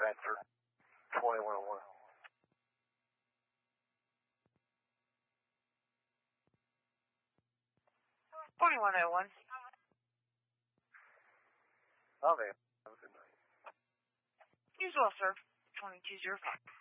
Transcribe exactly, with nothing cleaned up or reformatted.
Adventure, twenty-one oh one. forty-one oh one. Oh, man. Have a good night. You as well, sir. twenty-two oh five.